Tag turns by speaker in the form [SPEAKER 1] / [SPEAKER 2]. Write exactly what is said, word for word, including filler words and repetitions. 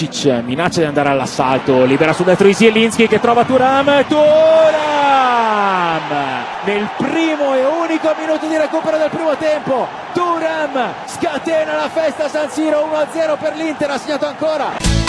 [SPEAKER 1] Ilicic minaccia di andare all'assalto, libera su destro di Zielinski che trova Thuram. Thuram nel primo e unico minuto di recupero del primo tempo. Thuram scatena la festa a San Siro, uno a zero per l'Inter, ha segnato ancora